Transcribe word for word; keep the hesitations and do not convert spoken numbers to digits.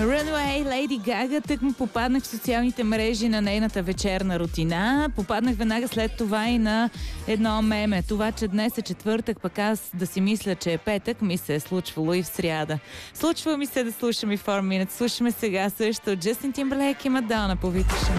Runway, Lady Gaga, тък му попаднах в социалните мрежи на нейната вечерна рутина. Попаднах веднага след това и на едно меме. Това, че днес е четвъртък, пък аз да си мисля, че е петък, ми се е случвало и в сряда. Случва ми се да слушам и four minutes. Слушаме сега също Джастин Тимберлейк и Мадона по Витоша.